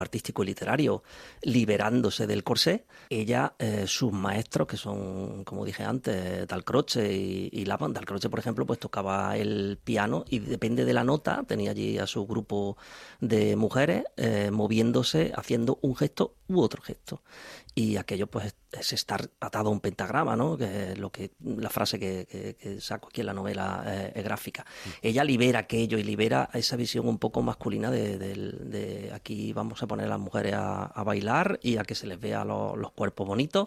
artístico y literario, liberándose del corsé. Ella, sus maestros, que son, como dije antes, Dalcroze y Laban. Dalcroze, por ejemplo, pues tocaba el piano y depende de la nota, tenía allí a su grupo de mujeres moviéndose, haciendo un gesto u otro gesto. Y aquello pues es estar atado a un pentagrama, ¿no? Que es la frase que saco aquí en la novela gráfica. Ella libera aquello y libera esa visión un poco masculina de aquí vamos a poner a las mujeres a bailar y a que se les vea los cuerpos bonitos,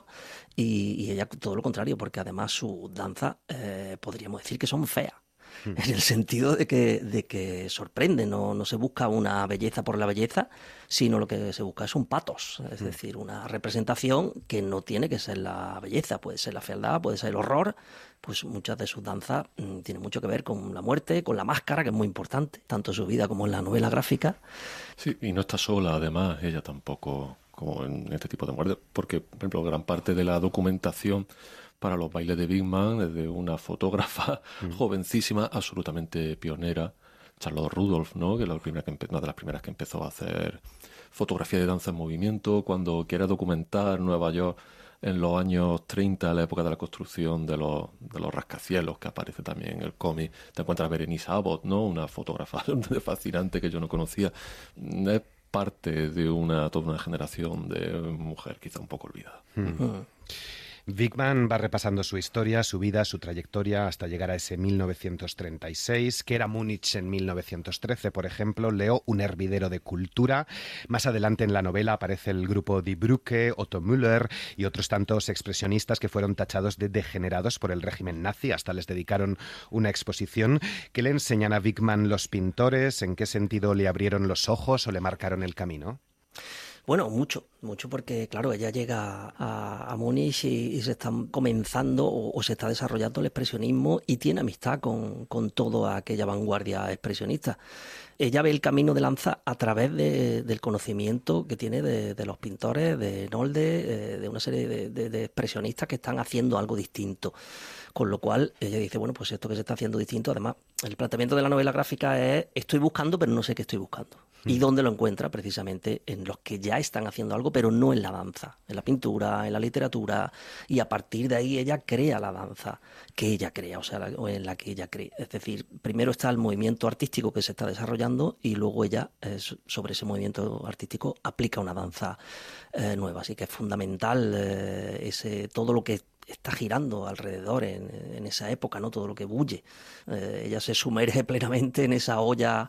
y ella todo lo contrario, porque además sus danzas podríamos decir que son feas. En el sentido de que sorprende, no se busca una belleza por la belleza, sino lo que se busca es un patos, es decir, una representación que no tiene que ser la belleza, puede ser la fealdad, puede ser el horror. Pues muchas de sus danzas tienen mucho que ver con la muerte, con la máscara, que es muy importante, tanto en su vida como en la novela gráfica. Sí, y no está sola, además, ella tampoco, como en este tipo de muerte, porque, por ejemplo, gran parte de la documentación para los bailes de Bigman es de una fotógrafa jovencísima, absolutamente pionera, Charlotte Rudolph, ¿no? Que es una de las primeras que empezó a hacer fotografía de danza en movimiento. Cuando quiere documentar Nueva York en los años 30, la época de la construcción de los rascacielos, que aparece también en el cómic, te encuentras a Berenice Abbott, ¿no? Una fotógrafa fascinante que yo no conocía. Es parte de toda una generación de mujer quizá un poco olvidada. Bigman va repasando su historia, su vida, su trayectoria hasta llegar a ese 1936, que era Múnich en 1913, por ejemplo. Leo un hervidero de cultura. Más adelante en la novela aparece el grupo Die Brücke, Otto Müller y otros tantos expresionistas que fueron tachados de degenerados por el régimen nazi. Hasta les dedicaron una exposición. ¿Qué le enseñan a Bigman los pintores? ¿En qué sentido le abrieron los ojos o le marcaron el camino? Bueno, mucho porque, claro, ella llega a Múnich y se está comenzando o se está desarrollando el expresionismo y tiene amistad con toda aquella vanguardia expresionista. Ella ve el camino de Lanza a través del conocimiento que tiene de los pintores, de Nolde, de una serie de expresionistas que están haciendo algo distinto. Con lo cual ella dice, bueno, pues esto que se está haciendo distinto, además, el planteamiento de la novela gráfica es, estoy buscando, pero no sé qué estoy buscando. ¿Y dónde lo encuentra? Precisamente en los que ya están haciendo algo, pero no en la danza, en la pintura, en la literatura, y a partir de ahí ella crea la danza que ella crea, o en la que ella cree. Es decir, primero está el movimiento artístico que se está desarrollando y luego ella, sobre ese movimiento artístico, aplica una danza nueva. Así que es fundamental todo lo que está girando alrededor en esa época, ¿no? Todo lo que bulle. Ella se sumerge plenamente en esa olla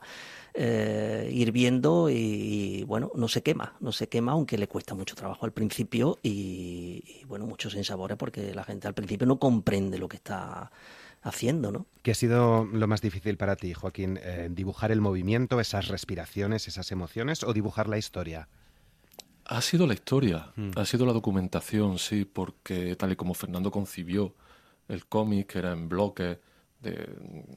hirviendo y bueno, no se quema, aunque le cuesta mucho trabajo al principio y bueno, muchos sinsabores porque la gente al principio no comprende lo que está haciendo, ¿no? ¿Qué ha sido lo más difícil para ti, Joaquín? ¿Dibujar el movimiento, esas respiraciones, esas emociones o dibujar la historia? Ha sido la historia, ha sido la documentación, sí, porque tal y como Fernando concibió el cómic, que era en bloques de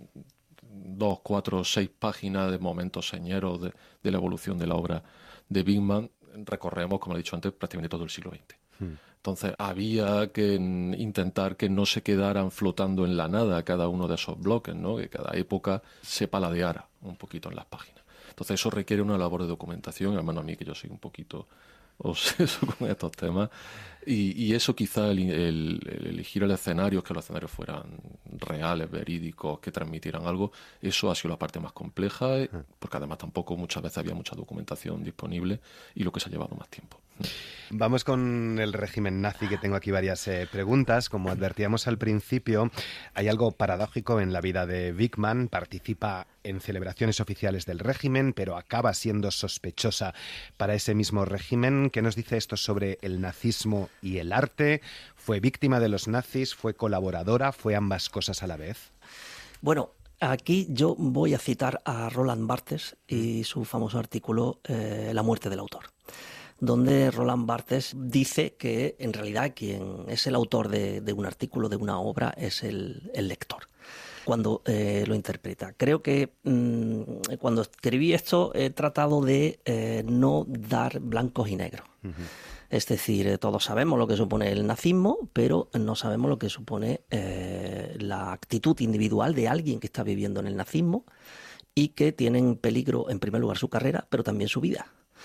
2, 4, 6 páginas de momentos señeros de la evolución de la obra de Bigman, recorremos, como he dicho antes, prácticamente todo el siglo XX. Entonces había que intentar que no se quedaran flotando en la nada cada uno de esos bloques, ¿no? Que cada época se paladeara un poquito en las páginas. Entonces eso requiere una labor de documentación, al menos a mí, que yo soy un poquito obseso con estos temas, y eso quizá el elegir el escenario, que los escenarios fueran reales, verídicos, que transmitieran algo, eso ha sido la parte más compleja, porque además tampoco muchas veces había mucha documentación disponible y lo que se ha llevado más tiempo. Vamos con el régimen nazi, que tengo aquí varias preguntas. Como advertíamos al principio, hay algo paradójico en la vida de Bigman. Participa en celebraciones oficiales del régimen, pero acaba siendo sospechosa para ese mismo régimen. ¿Qué nos dice esto sobre el nazismo y el arte? ¿Fue víctima de los nazis? ¿Fue colaboradora? ¿Fue ambas cosas a la vez? Bueno, aquí yo voy a citar a Roland Barthes y su famoso artículo La muerte del autor, donde Roland Barthes dice que en realidad quien es el autor de un artículo, de una obra, es el lector cuando lo interpreta. Creo que cuando escribí esto he tratado de no dar blancos y negros. Es decir, todos sabemos lo que supone el nazismo, pero no sabemos lo que supone la actitud individual de alguien que está viviendo en el nazismo y que tiene en peligro, en primer lugar, su carrera, pero también su vida.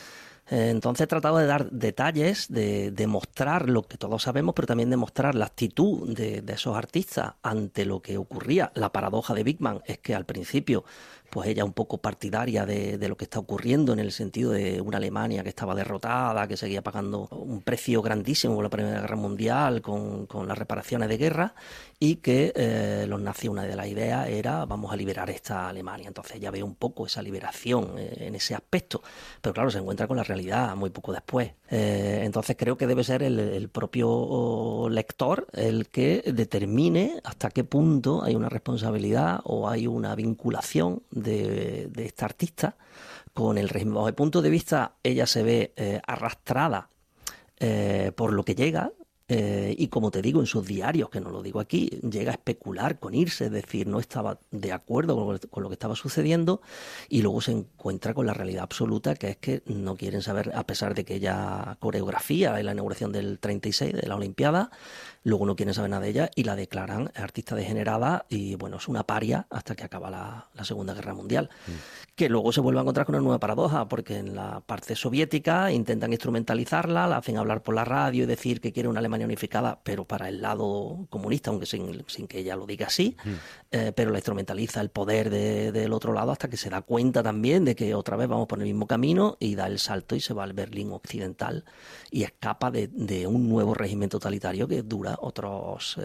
Entonces he tratado de dar detalles, de mostrar lo que todos sabemos, pero también de mostrar la actitud de esos artistas ante lo que ocurría. La paradoja de Bigman es que al principio pues ella un poco partidaria de lo que está ocurriendo, en el sentido de una Alemania que estaba derrotada, que seguía pagando un precio grandísimo por la Primera Guerra Mundial con las reparaciones de guerra, y que los nazis, una de las ideas era vamos a liberar esta Alemania. Entonces ella ve un poco esa liberación en ese aspecto, pero claro, se encuentra con la realidad muy poco después. Entonces creo que debe ser el propio lector el que determine hasta qué punto hay una responsabilidad o hay una vinculación de esta artista con el régimen. Bajo el punto de vista, ella se ve arrastrada por lo que llega, y como te digo, en sus diarios, que no lo digo aquí, llega a especular con irse, es decir, no estaba de acuerdo con lo que estaba sucediendo, y luego se encuentra con la realidad absoluta, que es que no quieren saber, a pesar de que ella coreografía en la inauguración del 36 de la Olimpiada, luego no quieren saber nada de ella y la declaran artista degenerada, y bueno, es una paria hasta que acaba la Segunda Guerra Mundial. Que luego se vuelve a encontrar con una nueva paradoja, porque en la parte soviética intentan instrumentalizarla, la hacen hablar por la radio y decir que quiere una Alemania unificada, pero para el lado comunista, aunque sin que ella lo diga así, pero la instrumentaliza el poder del otro lado hasta que se da cuenta también de que otra vez vamos por el mismo camino, y da el salto y se va al Berlín occidental y escapa de un nuevo régimen totalitario que dura otros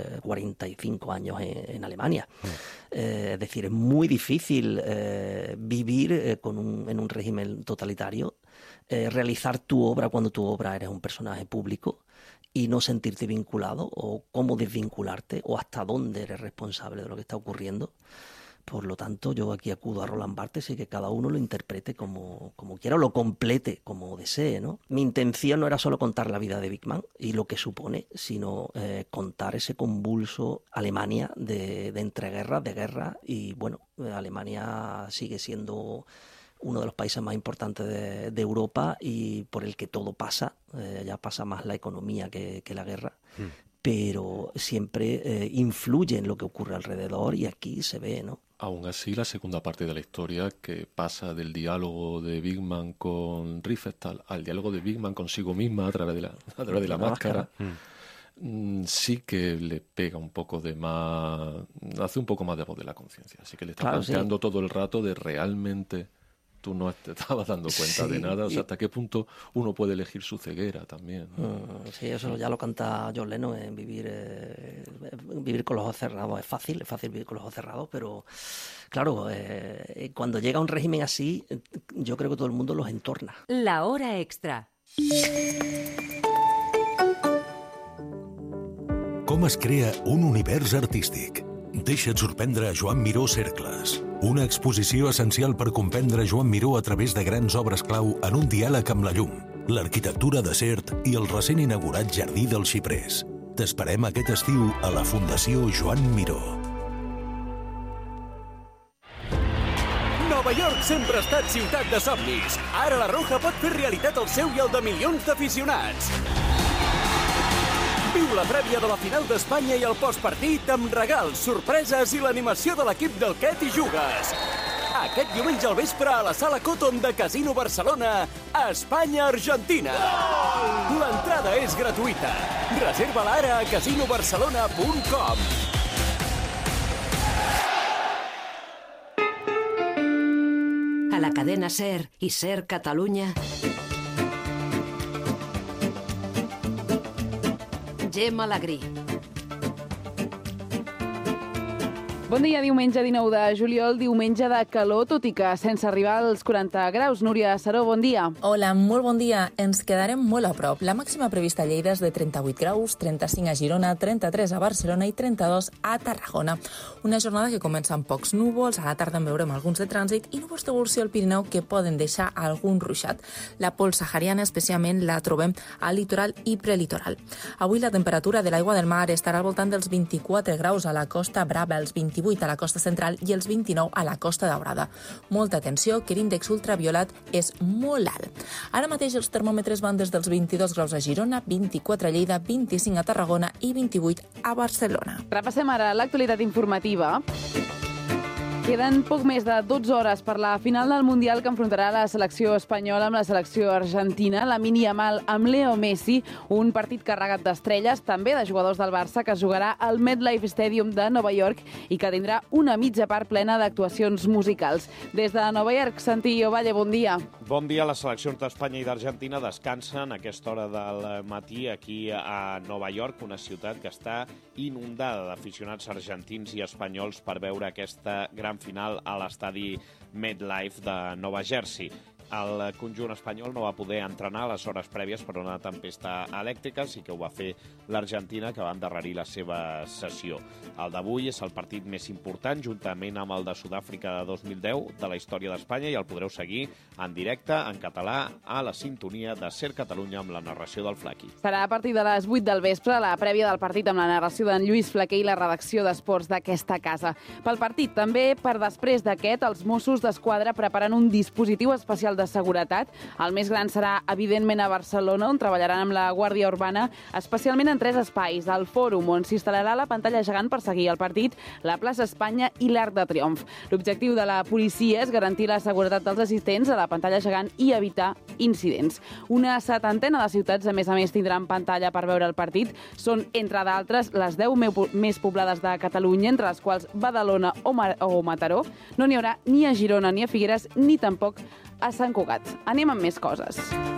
45 años en Alemania. Es decir, es muy difícil vivir en un régimen totalitario, realizar tu obra cuando tu obra eres un personaje público y no sentirte vinculado, o cómo desvincularte, o hasta dónde eres responsable de lo que está ocurriendo. Por lo tanto, yo aquí acudo a Roland Barthes y que cada uno lo interprete como quiera, o lo complete como desee, ¿no? Mi intención no era solo contar la vida de Bigman y lo que supone, sino contar ese convulso Alemania de entreguerras, de guerra, y bueno, Alemania sigue siendo uno de los países más importantes de Europa y por el que todo pasa. Ya pasa más la economía que la guerra, pero siempre influye en lo que ocurre alrededor, y aquí se ve, ¿no? Aún así, la segunda parte de la historia, que pasa del diálogo de Bigman con Riefenstahl al diálogo de Bigman consigo misma a través de la máscara, sí que le pega un poco de más, hace un poco más de voz de la conciencia. Así que le está planteando todo el rato de realmente tú no te estabas dando cuenta de nada. O sea, hasta qué punto uno puede elegir su ceguera también, ¿no? Sí, eso ya lo canta John Lennon en vivir con los ojos cerrados. Es fácil vivir con los ojos cerrados, pero claro, cuando llega un régimen así, yo creo que todo el mundo los entorna. La hora extra. Com es crea un univers artístic? Deixa't sorprendre a Joan Miró Cercles. Una exposició essencial per comprendre Joan Miró a través de grans obres clau en un diàleg amb la llum, l'arquitectura de Sert i el recent inaugurat Jardí dels Xiprers. T'esperem aquest estiu a la Fundació Joan Miró. Nova York sempre ha estat ciutat de somnis. Ara la Roja pot fer realitat el seu i el de milions d'aficionats. Viu la prèvia de la final d'Espanya i el postpartit amb regals, sorpreses i l'animació de l'equip del Què t'hi jugues. Aquest diumenge al vespre a la Sala Cotton de Casino Barcelona, Espanya-Argentina. L'entrada és gratuïta. Reserva-la ara a casinobarcelona.com. A la cadena SER i SER Catalunya, Gemma Alegrí. Bon dia, diumenge 19 de juliol, diumenge de calor, tot i que sense arribar als 40 graus. Núria Saró, bon dia. Hola, molt bon dia. Ens quedarem molt a prop. La màxima prevista a Lleida és de 38 graus, 35 a Girona, 33 a Barcelona i 32 a Tarragona. Una jornada que comença amb pocs núvols, a la tarda en veurem alguns de trànsit i núvols d'evolució al Pirineu que poden deixar algun ruixat. La pols sahariana especialment la trobem al litoral i prelitoral. Avui la temperatura de l'aigua del mar estarà al voltant dels 24 graus a la Costa Brava, els 28 a la costa central i els 29 a la Costa Daurada. Molta atenció, que l'índex ultraviolat és molt alt. Ara mateix els termòmetres van des dels 22 graus a Girona, 24 a Lleida, 25 a Tarragona i 28 a Barcelona. Repassem ara l'actualitat informativa. Queden poc més de 12 hores per la final del Mundial que enfrontarà la selecció espanyola amb la selecció argentina. Lamine Yamal amb Leo Messi, un partit carregat d'estrelles, també de jugadors del Barça, que es jugarà al MetLife Stadium de Nova York i que tindrà una mitja part plena d'actuacions musicals. Des de Nova York, Santi Ovalle, bon dia. Bon dia. Les seleccions d'Espanya i d'Argentina descansen a aquesta hora del matí aquí a Nova York, una ciutat que està inundada d'aficionats argentins i espanyols per veure aquesta gran final a l'estadi MetLife de Nova Jersey. El conjunt espanyol no va poder entrenar a les hores prèvies per una tempesta elèctrica, sí que ho va fer l'Argentina, que va endarrerir la seva sessió. El d'avui és el partit més important, juntament amb el de Sud-àfrica de 2010 de la història d'Espanya, i el podreu seguir en directe, en català, a la sintonia de Ser Catalunya amb la narració del Flaqui. Serà a partir de les 8 del vespre, la prèvia del partit amb la narració d'en Lluís Flaquer i la redacció d'esports d'aquesta casa. Pel partit, també per després d'aquest, els Mossos d'Esquadra preparen un dispositiu especial de seguretat. El més gran serà, evidentment, a Barcelona, on treballaran amb la Guàrdia Urbana, especialment en 3 espais: el Fòrum, on s'instal·larà la pantalla gegant per seguir el partit, la plaça Espanya i l'Arc de Triomf. L'objectiu de la policia és garantir la seguretat dels assistents a la pantalla gegant i evitar incidents. Una 70ena de ciutats, a més, tindran pantalla per veure el partit. Són, entre d'altres, les 10 més poblades de Catalunya, entre les quals Badalona o Mataró. No n'hi haurà ni a Girona, ni a Figueres, ni tampoc a Sant Cugat. Anem amb més coses.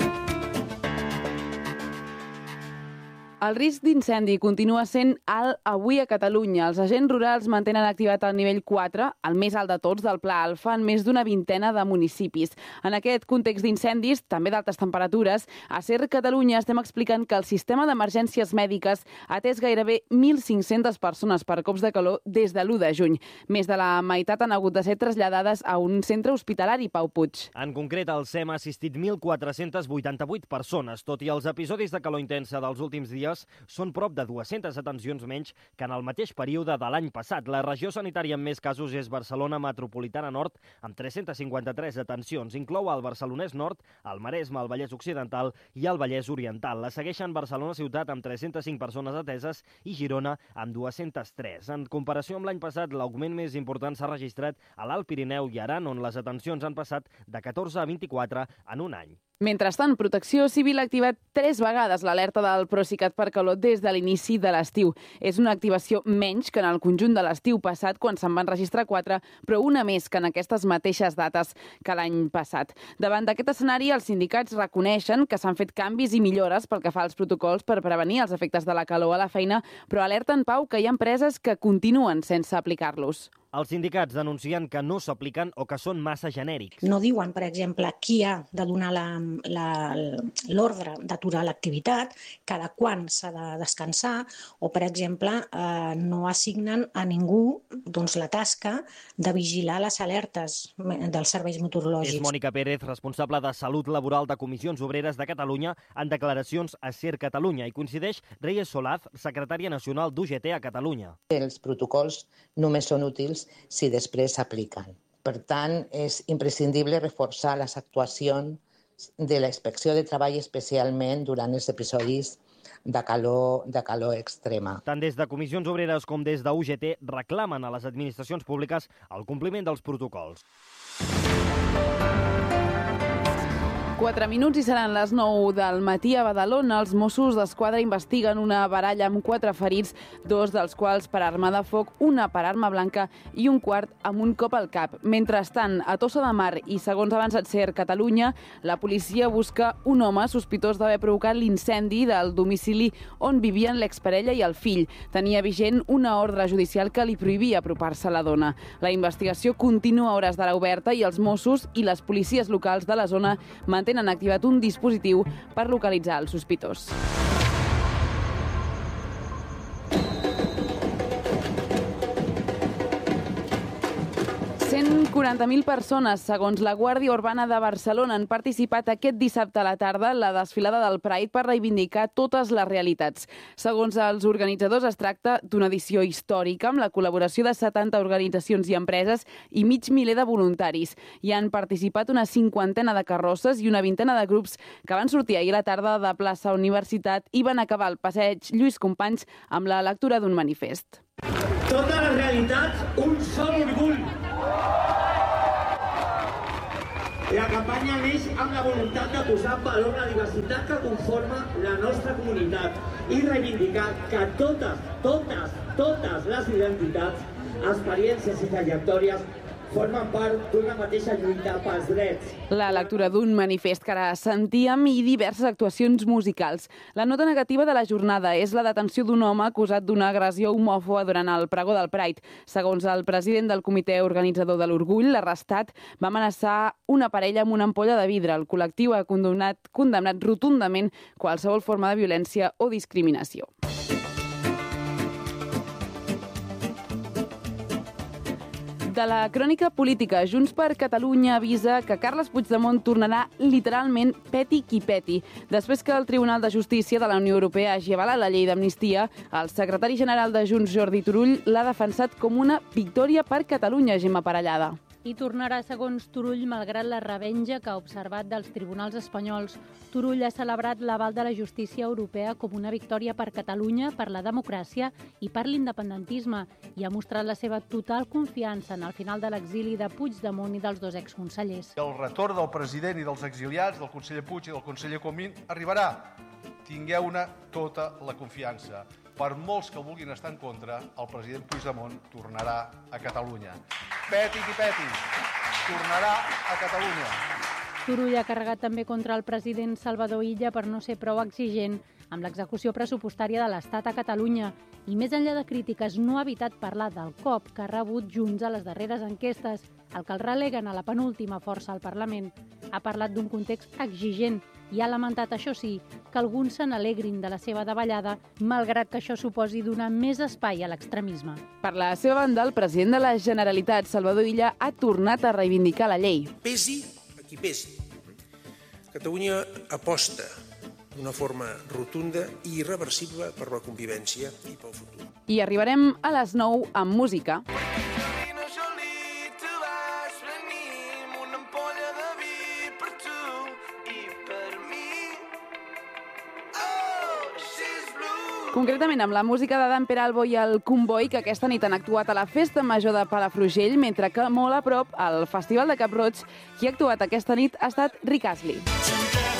El risc d'incendi continua sent alt avui a Catalunya. Els agents rurals mantenen activat el nivell 4, el més alt de tots, del Pla Alfa, en més d'una vintena de municipis. En aquest context d'incendis, també d'altes temperatures, a Ser Catalunya estem explicant que el sistema d'emergències mèdiques ha atès gairebé 1.500 persones per cops de calor des de l'1 de juny. Més de la meitat han hagut de ser traslladades a un centre hospitalari, Pau Puig. En concret, el SEM ha assistit 1.488 persones, tot i els episodis de calor intensa dels últims dies són prop de 200 atencions menys que en el mateix període de l'any passat. La regió sanitària amb més casos és Barcelona Metropolitana Nord, amb 353 atencions. Inclou el Barcelonès Nord, el Maresme, el Vallès Occidental i el Vallès Oriental. La segueixen Barcelona Ciutat, amb 305 persones ateses, i Girona, amb 203. En comparació amb l'any passat, l'augment més important s'ha registrat a l'Alt Pirineu i Aran, on les atencions han passat de 14 a 24 en un any. Mentrestant, Protecció Civil ha activat 3 vegades l'alerta del Procicat per calor des de l'inici de l'estiu. És una activació menys que en el conjunt de l'estiu passat, quan se'n van registrar 4, però una més que en aquestes mateixes dates que l'any passat. Davant d'aquest escenari, els sindicats reconeixen que s'han fet canvis i millores pel que fa als protocols per prevenir els efectes de la calor a la feina, però alerten, Pau, que hi ha empreses que continuen sense aplicar-los. Els sindicats denuncien que no s'apliquen o que són massa genèrics. No diuen, per exemple, qui ha de donar l'ordre d'aturar l'activitat, cada quan s'ha de descansar, o, per exemple, no assignen a ningú la tasca de vigilar les alertes dels serveis meteorològics. És Mònica Pérez, responsable de Salut Laboral de Comissions Obreres de Catalunya, en declaracions a Ser Catalunya, i coincideix Reyes Solaz, secretària nacional d'UGT a Catalunya. Els protocols només són útils si després s'apliquen. Per tant, és imprescindible reforçar les actuacions de la Inspecció de Treball, especialment durant els episodis de calor extrema. Tant des de Comissions Obreres com des d'UGT reclamen a les administracions públiques el compliment dels protocols. 4 minuts i seran les 9 del matí a Badalona. Els Mossos d'Esquadra investiguen una baralla amb 4 ferits, 2 dels quals per arma de foc, una per arma blanca i un quart amb un cop al cap. Mentrestant, a Tossa de Mar i segons ha avançat Ser Catalunya, la policia busca un home sospitós d'haver provocat l'incendi del domicili on vivien l'exparella i el fill. Tenia vigent una ordre judicial que li prohibia apropar-se a la dona. La investigació continua a hores d'ara oberta i els Mossos i les policies locals de la zona han activat un dispositiu per localitzar el sospitós. 140.000 persones, segons la Guàrdia Urbana de Barcelona, han participat aquest dissabte a la tarda en la desfilada del Pride per reivindicar totes les realitats. Segons els organitzadors, es tracta d'una edició històrica amb la col·laboració de 70 organitzacions i empreses i mig miler de voluntaris. Hi han participat una 50ena de carrosses i una 20ena de grups que van sortir ahir a la tarda de plaça Universitat i van acabar el passeig Lluís Companys amb la lectura d'un manifest. Totes les realitats, un sol orgull. La campanya neix amb la voluntat de posar en valor la diversitat que conforma la nostra comunitat i reivindicar que totes les identitats, experiències i trajectòries formen part d'una mateixa lluita pels drets. La lectura d'un manifest que ara sentíem i diverses actuacions musicals. La nota negativa de la jornada és la detenció d'un home acusat d'una agressió homòfoba durant el pregó del Pride. Segons el president del comitè organitzador de l'Orgull, l'arrestat va amenaçar una parella amb una ampolla de vidre. El col·lectiu ha condemnat rotundament qualsevol forma de violència o discriminació. De la crònica política, Junts per Catalunya avisa que Carles Puigdemont tornarà literalment peti qui peti. Després que el Tribunal de Justícia de la Unió Europea hagi avalat la llei d'amnistia, el secretari general de Junts, Jordi Turull, l'ha defensat com una victòria per Catalunya, Gemma Parellada. I tornarà, segons Turull, malgrat la revenja que ha observat dels tribunals espanyols. Turull ha celebrat l'aval de la justícia europea com una victòria per Catalunya, per la democràcia i per l'independentisme i ha mostrat la seva total confiança en el final de l'exili de Puigdemont i dels dos exconsellers. El retorn del president i dels exiliats, del conseller Puig i del conseller Comín, arribarà. Tingueu-ne tota la confiança. Per molts que vulguin estar en contra, el president Puigdemont tornarà a Catalunya. Peti qui peti, tornarà a Catalunya. Turull ha carregat també contra el president Salvador Illa per no ser prou exigent amb l'execució pressupostària de l'Estat a Catalunya i, més enllà de crítiques, no ha evitat parlar del cop que ha rebut Junts a les darreres enquestes, el que el releguen a la penúltima força al Parlament. Ha parlat d'un context exigent i ha lamentat, això sí, que alguns se n'alegrin de la seva davallada, malgrat que això suposi donar més espai a l'extremisme. Per la seva banda, el president de la Generalitat, Salvador Illa, ha tornat a reivindicar la llei. Pesi a qui pesi. Catalunya aposta d'una forma rotunda i irreversible per la convivència i pel futur. I arribarem a les 9 amb música. Concretament amb la música d'Adam Peralbo i el Comboi, que aquesta nit han actuat a la Festa Major de Palafrugell, mentre que molt a prop, al Festival de Cap-roig, qui ha actuat aquesta nit ha estat Rick Astley.